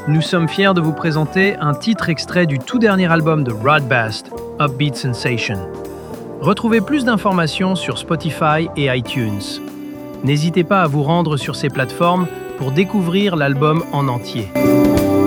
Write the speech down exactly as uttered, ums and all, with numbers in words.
Nous sommes fiers de vous présenter un titre extrait du tout dernier album de Rod Bast, Upbeat Sensation. Retrouvez plus d'informations sur Spotify et iTunes. N'hésitez pas à vous rendre sur ces plateformes pour découvrir l'album en entier.